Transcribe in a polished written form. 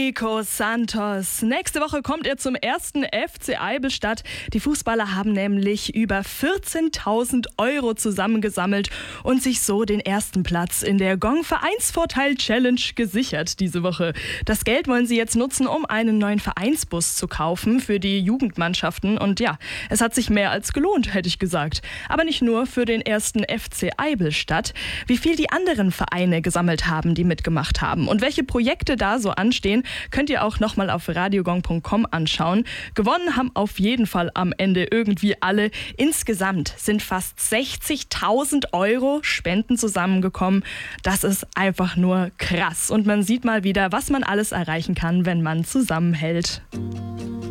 Nico Santos. Nächste Woche kommt er zum ersten FC Eivelstadt. Die Fußballer haben nämlich über 14.000 € zusammengesammelt und sich so den ersten Platz in der Gong Vereinsvorteil Challenge gesichert diese Woche. Das Geld wollen sie jetzt nutzen, um einen neuen Vereinsbus zu kaufen für die Jugendmannschaften. Und ja, es hat sich mehr als gelohnt, hätte ich gesagt. Aber nicht nur für den ersten FC Eivelstadt. Wie viel die anderen Vereine gesammelt haben, die mitgemacht haben und welche Projekte da so anstehen, könnt ihr auch nochmal auf radiogong.com anschauen. Gewonnen haben auf jeden Fall am Ende irgendwie alle. Insgesamt sind fast 60.000 € Spenden zusammengekommen. Das ist einfach nur krass. Und man sieht mal wieder, was man alles erreichen kann, wenn man zusammenhält.